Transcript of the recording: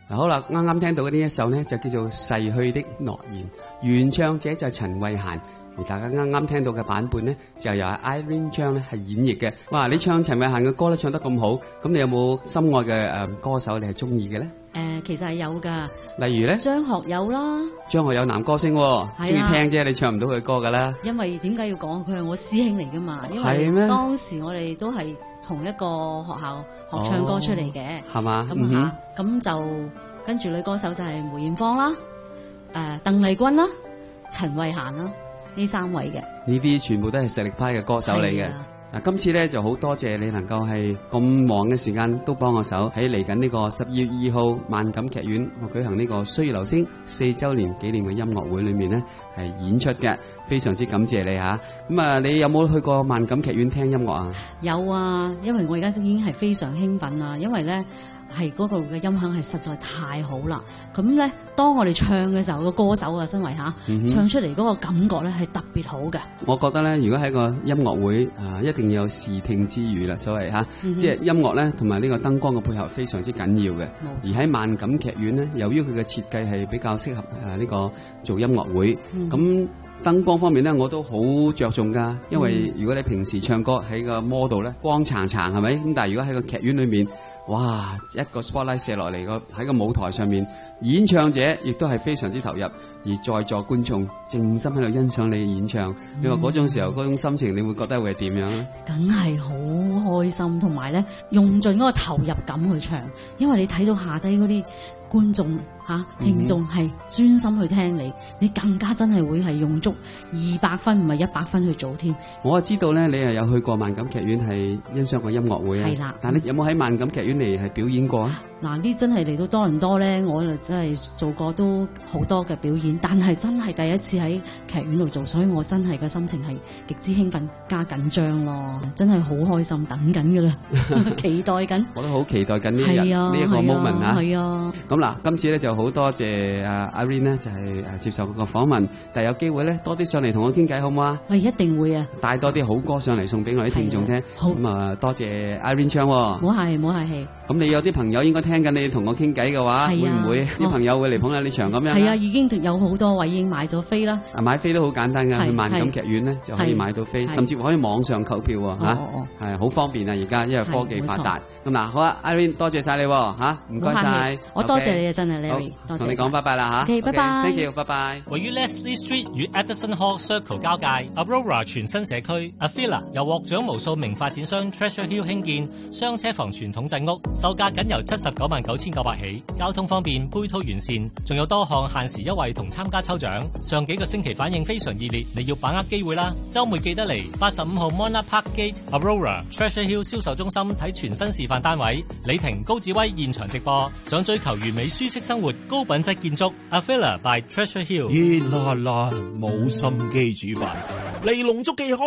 好啦，啱啱聽到嘅呢一首呢，就叫做《逝去的諾言》，原唱者就係陳慧嫻，而大家啱啱聽到嘅版本呢，就由 Irene 張咧係演繹嘅。哇！你唱陳慧嫻嘅歌咧唱得咁好，咁你有冇心愛嘅歌手你係中意嘅咧？ 其實係有噶， 例如咧， 張學友啦， 張學友男歌星，中意聽啫，你唱唔到佢歌噶啦。 因為點解要講佢係我師兄嚟噶嘛？因係咩？ 為當時我哋都係同一個學校學唱歌出嚟嘅， 係嘛？ 咁就跟住女歌手就係梅艷芳啦，鄧麗君啦，陳慧嫻啦，呢三位嘅。 呢啲全部都係實力派嘅歌手嚟嘅。嗱，今次咧就好多謝你能夠係咁忙嘅時間都幫我手喺嚟緊呢個12月2號萬錦劇院我舉行呢個《歲月流星》4週年紀念嘅音樂會裏面呢係演出嘅，非常之感謝你吓。咁啊，你有冇去過萬錦劇院聽音樂啊？有啊，因為我而家已經係非常興奮啦，因為咧係嗰個嘅音響係實在太好啦。咁咧，當我哋唱嘅時候，個歌手啊，身為唱出嚟嗰個感覺咧係特別好嘅。我覺得咧，如果喺個音樂會一定要有視聽之餘啦，所謂即係音樂咧同埋呢個燈光嘅配合非常之緊要嘅。而喺萬錦劇院咧，由於佢嘅設計係比較適合呢個做音樂會，咁燈光方面咧我都好着重噶，因為如果你平時唱歌喺個 model 咧光燦燦係咪？咁但係如果喺個劇院裏面，哇！一個 spotlight 射落嚟喺個舞台上面，演唱者亦都係非常之投入，而在座觀眾靜心喺度欣賞你嘅演唱。你話嗰種時候嗰種心情，你會覺得會係點樣咧？梗係好開心，同埋咧用盡嗰個投入感去唱，因為你睇到下低嗰啲觀眾聽眾係專心去聽你，你更加真係會係用足200分，唔係100分去做添。我知道咧，你又有去過萬錦劇院係欣賞過音樂會啊。係啦，但係你有冇喺萬錦劇院嚟係表演過啊？嗱，呢真係嚟到多倫多咧，我就真係做過都好多嘅表演，但係真係第一次喺劇院度做，所以我真係個心情係極之興奮加緊張咯，真係好開心，等緊噶啦，期待緊。我都好期待緊呢一日呢一個 moment 啊！係啊，咁嗱，今次咧就好多謝Irene 咧，就係接受個訪問，但係有機會咧多啲上嚟同我傾偈好唔好啊？係一定會啊！帶多啲好歌上嚟送俾我啲聽眾聽。好咁啊，多謝 Irene 唱。唔好客氣，唔好客氣。咁你有啲朋友應該聽緊你同我傾偈嘅話，會唔會啲朋友會嚟捧下你場咁樣？係啊，已經有好多位已經買咗飛啦。買飛都好簡單㗎，去萬錦劇院咧就可以買到飛，甚至乎可以網上購票喎嚇，係好方便啊！而家因為科技發達。咁嗱，好啊 ，Irene 多謝晒你嚇，唔該晒。我多謝你啊，真係 Larry，多謝。同你講拜拜啦嚇。OK，拜拜。Thank you，拜拜。位於 Leslie Street 與 Edison Hall Circle 交界 ，Aurora 全新社區 ，Avila 由獲獎無數名發展商 Treasure Hill 興建雙車房傳統製屋，售價僅由799900起，交通方便，配套完善，仲有多項限時優惠同參加抽獎。上幾個星期反應非常熱烈，你要把握機會啦！週末記得嚟85號 Monarch Park Gate Aurora Treasure Hill 銷售中心睇全新示範單位，李婷、高志威現場直播。想追求完美舒適生活、高品質建築 ，Avila by Treasure Hill。熱辣辣，冇心機煮飯，嚟龍竹記開